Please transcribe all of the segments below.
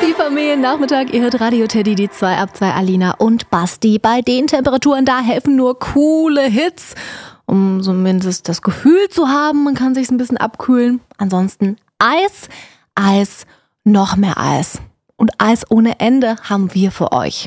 Die Familiennachmittag, ihr hört Radio Teddy, die 2 ab 2 Alina und Basti. Bei den Temperaturen da helfen nur coole Hits, um zumindest das Gefühl zu haben, man kann sich ein bisschen abkühlen. Ansonsten Eis, Eis, noch mehr Eis. Und Eis ohne Ende haben wir für euch.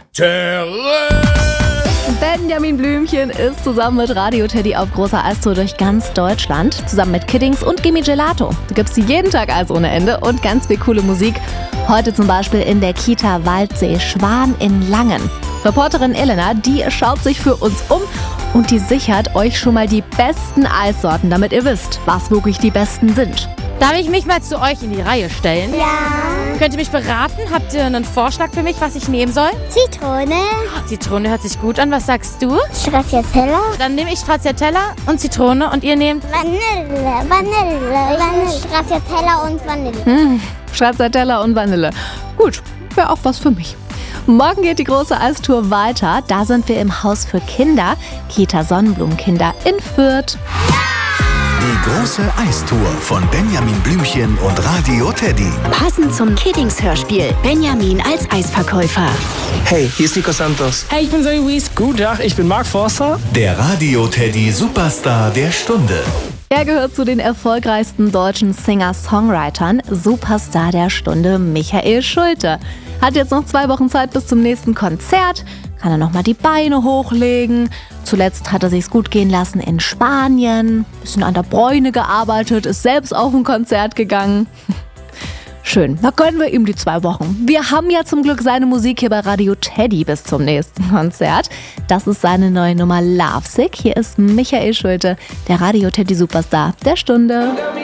Benjamin Blümchen ist zusammen mit Radio Teddy auf großer Eistour durch ganz Deutschland. Zusammen mit Kiddings und Gimme Gelato. Da gibt's jeden Tag Eis ohne Ende und ganz viel coole Musik. Heute zum Beispiel in der Kita Waldsee Schwan in Langen. Reporterin Elena, die schaut sich für uns um und die sichert euch schon mal die besten Eissorten, damit ihr wisst, was wirklich die besten sind. Darf ich mich mal zu euch in die Reihe stellen? Ja. Könnt ihr mich beraten? Habt ihr einen Vorschlag für mich, was ich nehmen soll? Zitrone. Zitrone hört sich gut an. Was sagst du? Stracciatella. Dann nehme ich Stracciatella und Zitrone und ihr nehmt? Vanille. Stracciatella und Vanille. Stracciatella und Vanille. Gut, wäre auch was für mich. Morgen geht die große Eistour weiter. Da sind wir im Haus für Kinder, Kita Sonnenblumenkinder in Fürth. Die große Eistour von Benjamin Blümchen und Radio Teddy. Passend zum Kiddings-Hörspiel. Benjamin als Eisverkäufer. Hey, hier ist Nico Santos. Hey, ich bin Zoe Wies. Guten Tag, ich bin Mark Forster. Der Radio Teddy Superstar der Stunde. Er gehört zu den erfolgreichsten deutschen Singer-Songwritern. Superstar der Stunde Michael Schulte. Hat jetzt noch 2 Wochen Zeit bis zum nächsten Konzert. Kann er nochmal die Beine hochlegen. Zuletzt hat er sich's gut gehen lassen in Spanien. Bisschen an der Bräune gearbeitet, ist selbst auf ein Konzert gegangen. Schön, da gönnen wir ihm die 2 Wochen. Wir haben ja zum Glück seine Musik hier bei Radio Teddy bis zum nächsten Konzert. Das ist seine neue Nummer Lovesick. Hier ist Michael Schulte, der Radio Teddy Superstar der Stunde.